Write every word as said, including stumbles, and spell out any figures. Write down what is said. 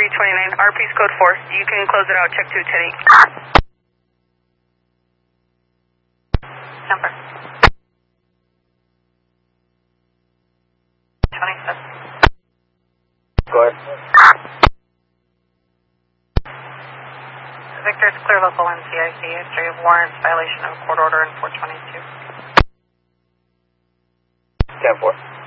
three twenty-nine, R P's code four. You can close it out, check two ten eight. Number. twenty-seven. Go ahead. Victor's clear local N C I C, history of warrants, violation of court order in four twenty-two. ten four.